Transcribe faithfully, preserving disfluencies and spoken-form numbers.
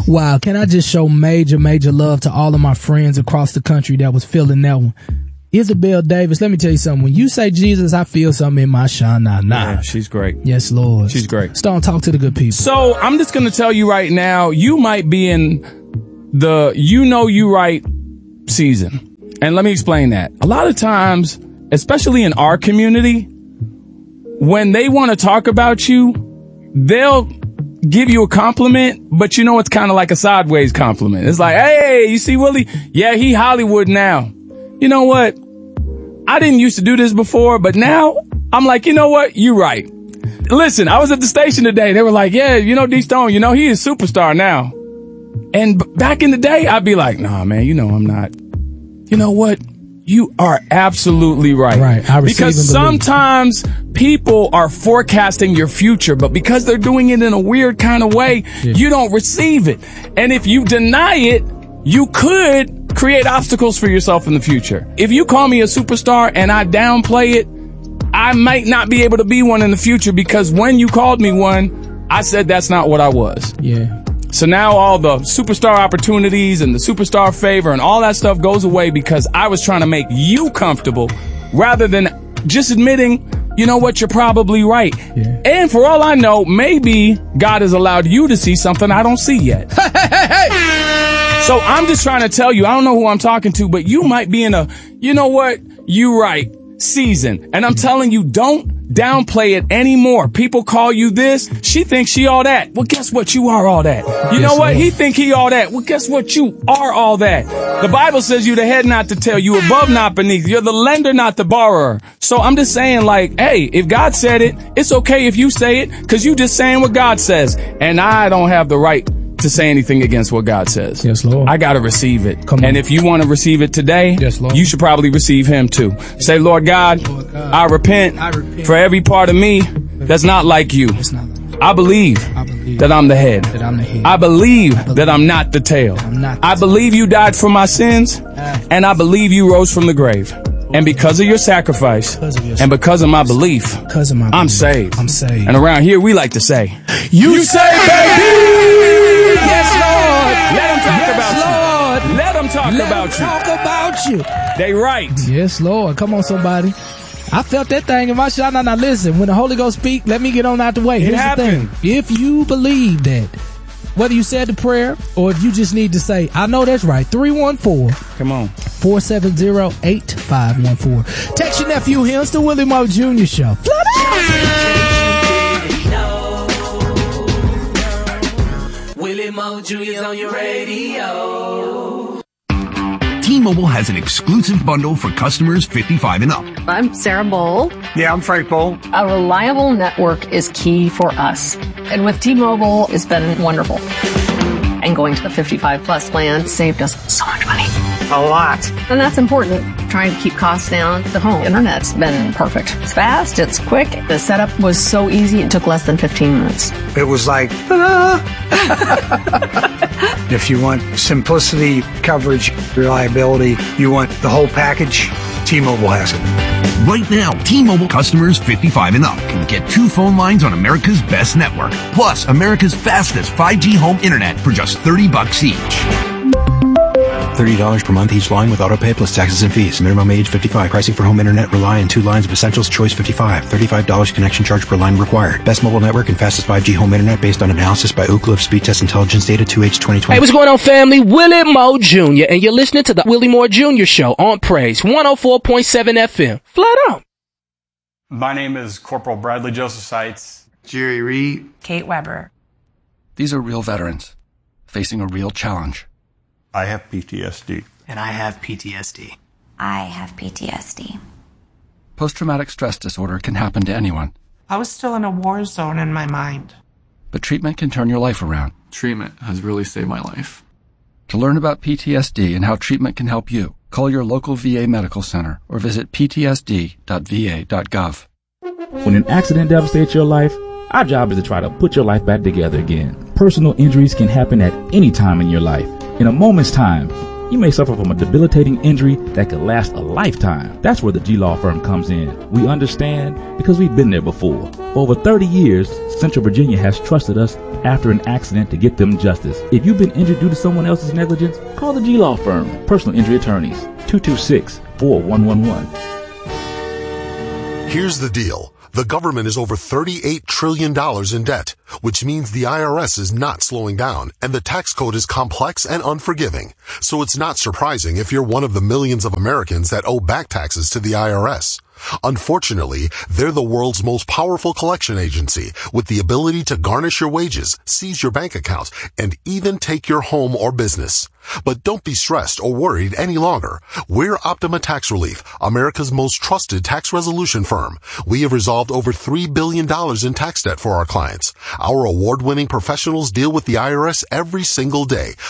Wow. Can I just show major, major love to all of my friends across the country that was feeling that one? Isabel Davis, let me tell you something. When you say Jesus, I feel something in my shana. Nah, yeah, she's great. Yes, Lord. She's great. Stone, talk to the good people. So I'm just going to tell you right now, you might be in the you know you right season. And let me explain that. A lot of times, especially in our community, when they want to talk about you, they'll give you a compliment, but you know it's kind of like a sideways compliment. It's like, hey, you see Willie? Yeah, he Hollywood now. You know what? I didn't used to do this before, but now I'm like, you know what? You're right. Listen, I was at the station today. They were like, yeah, you know, D Stone, you know, he is a superstar now. And b- back in the day, I'd be like, nah, man, you know, I'm not. You know what? You are absolutely right. Right. I receive because and believe. sometimes people are forecasting your future, but because they're doing it in a weird kind of way, yeah. you don't receive it. And if you deny it, you could create obstacles for yourself in the future. If you call me a superstar and I downplay it, I might not be able to be one in the future because when you called me one, I said that's not what I was. Yeah. So now all the superstar opportunities and the superstar favor and all that stuff goes away because I was trying to make you comfortable rather than just admitting, you know what, you're probably right. Yeah. And for all I know, maybe God has allowed you to see something I don't see yet. So I'm just trying to tell you, I don't know who I'm talking to, but you might be in a, you know what, you right season. And I'm telling you, don't downplay it anymore. People call you this. She thinks she all that. Well, guess what? You are all that. You know what? He think he all that. Well, guess what? You are all that. The Bible says you the head, not the tail. You above, not beneath. You're the lender, not the borrower. So I'm just saying, like, hey, if God said it, it's okay if you say it because you just saying what God says. And I don't have the right to say anything against what God says. Yes, Lord. I got to receive it. Come on. And if you want to receive it today, yes, Lord. You should probably receive him too. Say, Lord God, Lord God I, repent I repent for every part of me that's not like you. It's not like I believe, I believe that I'm the head. That I'm the head. I believe, I believe that I'm not the tail. I'm not the I tail. believe you died for my sins, and I believe you rose from the grave. And because of your sacrifice, because of your and because of my belief, because of my I'm belief, saved. I'm saved. And around here, we like to say, You, you saved, baby! Yes, Lord. Let them talk yes, about Lord. you. Let them talk Let about them you. talk about you. They right. Yes, Lord. Come on, somebody. I felt that thing in my shot. Now, now listen, when the Holy Ghost speak, let me get on out the way. It Here's happened. the thing. If you believe that, whether you said the prayer or if you just need to say, I know that's right, three one four, Come on. four seven zero, eight five one four. Text your nephew here. It's the Willie Moore Junior Show. Flood Willie Moore Junior's on your radio. T-Mobile has an exclusive bundle for customers fifty-five and up. I'm Sarah Bowl. Yeah, I'm Frank Bowl. A reliable network is key for us. And with T-Mobile, it's been wonderful. And going to the fifty-five plus plan saved us so much money. A lot. And that's important. Trying to keep costs down. The home internet's been perfect. It's fast, it's quick. The setup was so easy, it took less than fifteen minutes. It was like, ta-da! If you want simplicity, coverage, reliability, you want the whole package, T-Mobile has it. Right now, T-Mobile customers fifty-five and up can get two phone lines on America's best network, plus America's fastest five G home internet for just thirty bucks each. thirty dollars per month each line with autopay plus taxes and fees. Minimum age fifty-five. Pricing for home internet rely on two lines of Essentials Choice fifty-five. thirty-five dollars connection charge per line required. Best mobile network and fastest five G home internet based on analysis by Ookla of Speed Test Intelligence Data two H twenty twenty. Hey, what's going on, family? Willie Moore Junior And you're listening to the Willie Moore Junior Show on Praise one oh four point seven F M. Flat out. My name is Corporal Bradley Joseph Seitz. Jerry Reed. Kate Weber. These are real veterans facing a real challenge. I have P T S D. And I have P T S D. I have P T S D. Post-traumatic stress disorder can happen to anyone. I was still in a war zone in my mind. But treatment can turn your life around. Treatment has really saved my life. To learn about P T S D and how treatment can help you, call your local V A medical center or visit p t s d dot v a dot gov. When an accident devastates your life, our job is to try to put your life back together again. Personal injuries can happen at any time in your life. In a moment's time, You may suffer from a debilitating injury that could last a lifetime. That's where the G-Law firm comes in. We understand because we've been there before. For over thirty years, Central Virginia has trusted us after an accident to get them justice. If you've been injured due to someone else's negligence, call the G-Law firm, personal injury attorneys, two two six, four one one one. Here's the deal. The government is over thirty-eight trillion dollars in debt, which means the I R S is not slowing down, and the tax code is complex and unforgiving. So it's not surprising if you're one of the millions of Americans that owe back taxes to the I R S. Unfortunately, they're the world's most powerful collection agency with the ability to garnish your wages, seize your bank accounts, and even take your home or business. But don't be stressed or worried any longer. We're Optima Tax Relief, America's most trusted tax resolution firm. We have resolved over three billion dollars in tax debt for our clients. Our award-winning professionals deal with the I R S every single day,